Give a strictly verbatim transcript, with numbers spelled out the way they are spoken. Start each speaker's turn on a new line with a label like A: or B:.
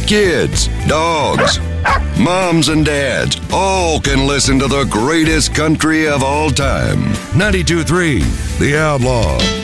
A: Kids, dogs, moms and dads all can listen to the greatest country of all time. ninety-two point three The Outlaw.